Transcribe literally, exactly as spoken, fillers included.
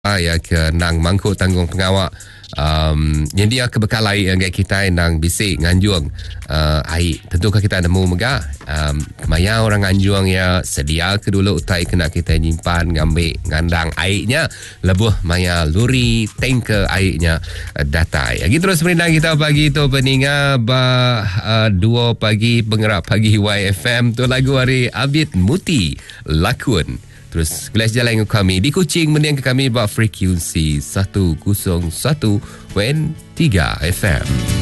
ya ke nang mangkuk tanggung pengawak um, yang dia kebekal air yang kita nang bisik nganjuang uh, air tentukah kita nemu megah um, maya orang nganjuang ya sedia ke dulu utai kena kita nyimpan ngambil ngandang airnya lebuh maya luri tanker airnya uh, datai lagi terus merindang kita pagi tu peninga bah uh, dua pagi penggerak pagi Y F M tu lagu hari Abid Muti Lakun. Terus kelas jalan dengan kami di Kuching mendiang ke kami buat frekuensi seratus satu tiga F M.